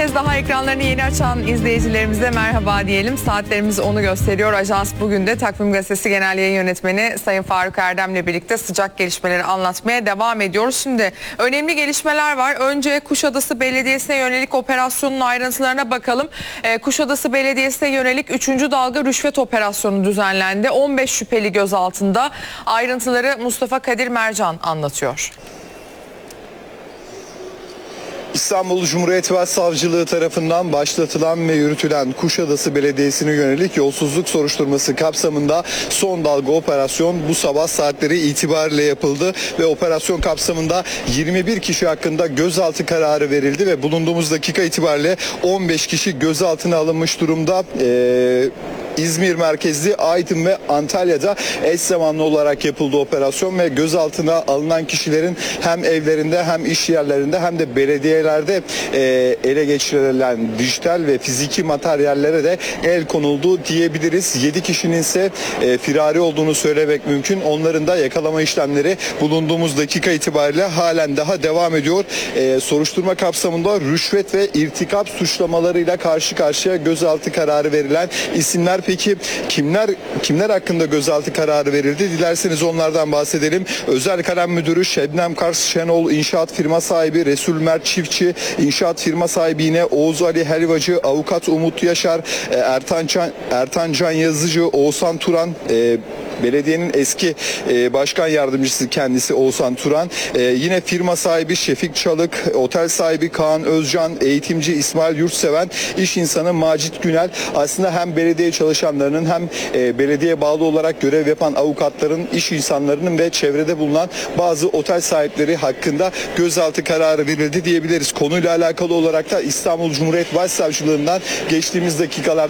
kez daha ekranlarını yeni açan izleyicilerimize merhaba diyelim. Saatlerimiz onu gösteriyor. Ajans bugün de Takvim Gazetesi Genel Yayın Yönetmeni Sayın Faruk Erdem'le birlikte sıcak gelişmeleri anlatmaya devam ediyoruz. Şimdi önemli gelişmeler var. Önce Kuşadası Belediyesi'ne yönelik operasyonun ayrıntılarına bakalım. Kuşadası Belediyesi'ne yönelik 3. dalga rüşvet operasyonu düzenlendi. 15 şüpheli gözaltında. Ayrıntıları Mustafa Kadir Mercan anlatıyor. İstanbul Cumhuriyet Başsavcılığı tarafından başlatılan ve yürütülen Kuşadası Belediyesi'ne yönelik yolsuzluk soruşturması kapsamında son dalga operasyon bu sabah saatleri itibariyle yapıldı ve operasyon kapsamında 21 kişi hakkında gözaltı kararı verildi ve bulunduğumuz dakika itibariyle 15 kişi gözaltına alınmış durumda. İzmir merkezli Aydın ve Antalya'da eş zamanlı olarak yapıldı operasyon ve gözaltına alınan kişilerin hem evlerinde hem iş yerlerinde hem de belediyelerde ele geçirilen dijital ve fiziki materyallere de el konuldu diyebiliriz. 7 kişinin ise firari olduğunu söylemek mümkün. Onların da yakalama işlemleri bulunduğumuz dakika itibariyle halen daha devam ediyor. Soruşturma kapsamında rüşvet ve irtikap suçlamalarıyla karşı karşıya gözaltı kararı verilen isimler. Peki kimler hakkında gözaltı kararı verildi? Dilerseniz onlardan bahsedelim. Özel Kalem Müdürü Şebnem Kars Şenol, İnşaat firma sahibi Resul Mert Çiftçi, İnşaat firma sahibi yine Oğuz Ali Helvacı, Avukat Umut Yaşar, Ertan Can Yazıcı, Oğuzhan Turan, belediyenin eski başkan yardımcısı kendisi Oğuzhan Turan. Yine firma sahibi Şefik Çalık, otel sahibi Kaan Özcan, eğitimci İsmail Yurtseven, iş insanı Macit Günel. Aslında hem belediye çalışanlarının hem belediye bağlı olarak görev yapan avukatların, iş insanlarının ve çevrede bulunan bazı otel sahipleri hakkında gözaltı kararı verildi diyebiliriz. Konuyla alakalı olarak da İstanbul Cumhuriyet Başsavcılığından geçtiğimiz dakikalarda